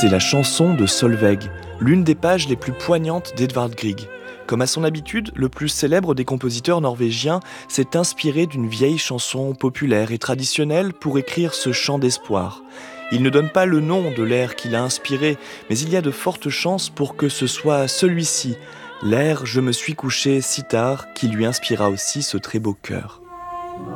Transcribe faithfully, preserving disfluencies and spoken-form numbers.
C'est la chanson de Solveig, l'une des pages les plus poignantes d'Edvard Grieg. Comme à son habitude, le plus célèbre des compositeurs norvégiens s'est inspiré d'une vieille chanson populaire et traditionnelle pour écrire ce chant d'espoir. Il ne donne pas le nom de l'air qui l'a inspiré, mais il y a de fortes chances pour que ce soit celui-ci, l'air « Je me suis couché si tard » qui lui inspira aussi ce très beau chœur.